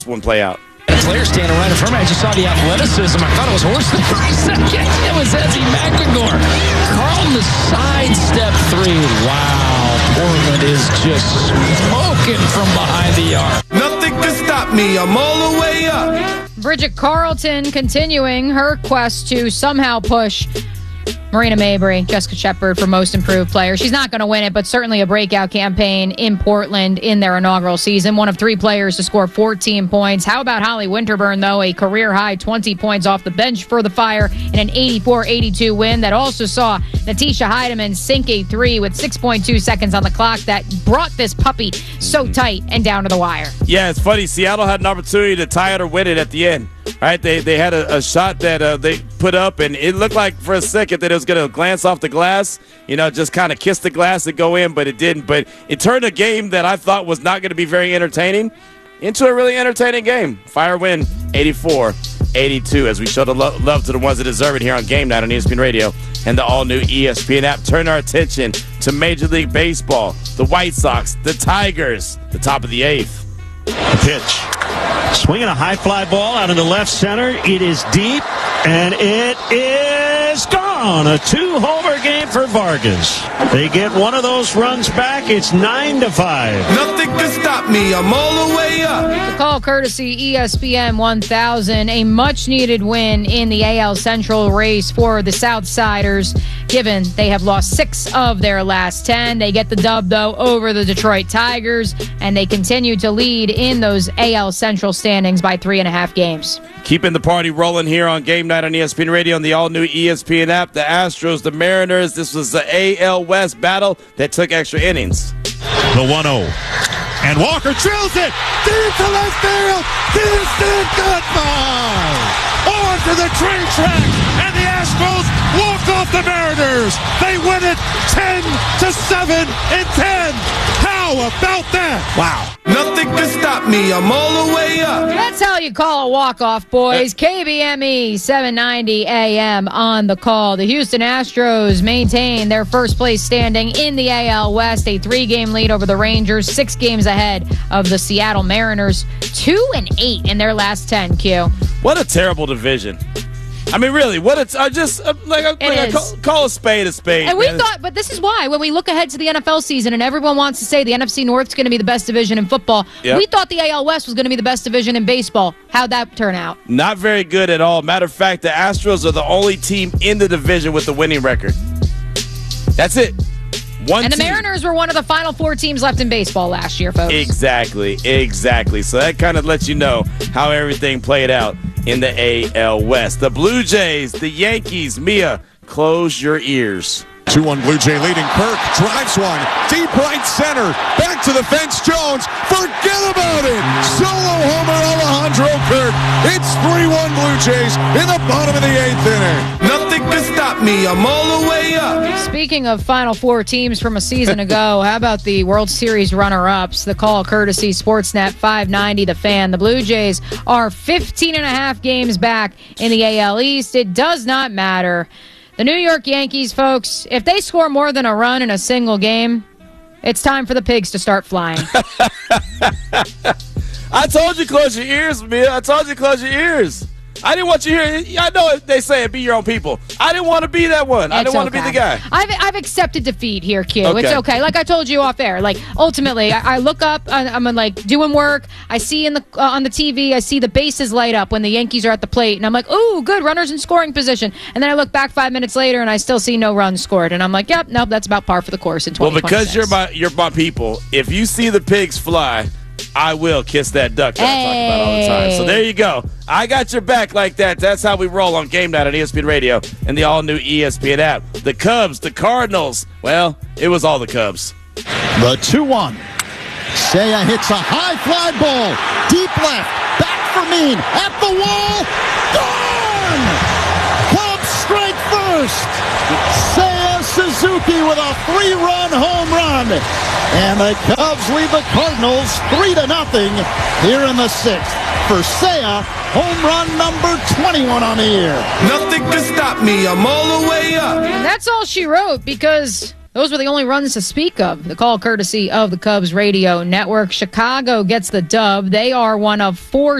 one play out. Player standing right in front of me. I just saw the athleticism. I thought it was Horsley for a second. It was Ezzy McElroy. Carlton the sidestep three. Wow. Portland is just smoking from behind the arc. Nothing can stop me. I'm all the way up. Bridget Carlton continuing her quest to somehow push Marina Mabrey, Jessica Shepard for Most Improved Player. She's not going to win it, but certainly a breakout campaign in Portland in their inaugural season. One of 3 players to score 14 points. How about Holly Winterburn, though? A career-high 20 points off the bench for the Fire in an 84-82 win that also saw Natisha Heidemann sink a 3 with 6.2 seconds on the clock that brought this puppy so tight and down to the wire. Yeah, it's funny. Seattle had an opportunity to tie it or win it at the end. Right, they had a shot that they put up, and it looked like for a second that it was going to glance off the glass, just kind of kiss the glass and go in, but it didn't. But it turned a game that I thought was not going to be very entertaining into a really entertaining game. Fire win 84-82 as we show the love to the ones that deserve it here on Game Night on ESPN Radio and the all-new ESPN app. Turn our attention to Major League Baseball, the White Sox, the Tigers, the top of the 8th. The pitch. Swinging a high fly ball out into left center. It is deep, and it is gone. A 2-homer game for Vargas. They get one of those runs back. It's 9-5. Nothing can stop me. I'm all the way up. The call courtesy ESPN 1000. A much-needed win in the AL Central race for the Southsiders, given they have lost 6 of their last 10. They get the dub, though, over the Detroit Tigers, and they continue to lead in those AL Central standings by 3.5 games. Keeping the party rolling here on Game Night on ESPN Radio and the all-new ESPN app. The Astros, the Mariners. This was the AL West battle that took extra innings. The 1-0. And Walker drills it deep to left field. Distant goodbye. On to the train track. And the Astros walk off the Mariners. They win it 10-7 in 10. How about that? Wow. Nothing can stop me. I'm all the way up. That's how you call a walk-off, boys. KBME 790 AM on the call. The Houston Astros maintain their first-place standing in the AL West, a 3-game lead over the Rangers, 6 games ahead of the Seattle Mariners, 2-8 in their last 10, Q. What a terrible division. I mean, really, what it's call a spade a spade. And we thought, but this is why, when we look ahead to the NFL season and everyone wants to say the NFC North's going to be the best division in football, we thought the AL West was going to be the best division in baseball. How'd that turn out? Not very good at all. Matter of fact, the Astros are the only team in the division with a winning record. That's it. And the Mariners were one of the final 4 teams left in baseball last year, folks. Exactly. So that kind of lets you know how everything played out in the AL West. The Blue Jays, the Yankees. Mia, close your ears. 2-1 Blue Jay leading. Kirk drives one deep right center. Back to the fence. Jones. Forget about it. Solo homer Alejandro Kirk. It's 3-1 Blue Jays in the bottom of the 8th inning. Nothing can stop me. I'm all the way up. Speaking of Final Four teams from a season ago, how about the World Series runner-ups? The call courtesy Sportsnet 590, The Fan. The Blue Jays are 15.5 games back in the AL East. It does not matter. The New York Yankees, folks, if they score more than a run in a single game, it's time for the pigs to start flying. I told you close your ears, Mia. I told you close your ears. I didn't want you here. I know they say it, be your own people. I didn't want to be that one. I didn't want to be the guy. I've accepted defeat here, Q. Okay. It's okay. Like I told you off air. Like ultimately, I look up. I'm like doing work. I see on the TV. I see the bases light up when the Yankees are at the plate, and I'm like, ooh, good, runners in scoring position. And then I look back 5 minutes later, and I still see no runs scored, and I'm like, yep, nope, that's about par for the course in 2026. Well, because you're my people. If you see the pigs fly, I will kiss that duck that I talk about all the time. So there you go. I got your back like that. That's how we roll on Game Night on ESPN Radio and the all-new ESPN app. The Cubs, the Cardinals. Well, it was all the Cubs. The 2-1. Seiya hits a high fly ball. Deep left. Back for Mean. At the wall. Gone! Cubs strike first. Seiya Suzuki with a 3-run home run. And the Cubs lead the Cardinals 3-0 here in the 6th. For Seiya, home run number 21 on the year. Nothing can stop me. I'm all the way up. And that's all she wrote, because Those were the only runs to speak of. The call courtesy of the Cubs Radio Network. Chicago gets the dub. They are one of 4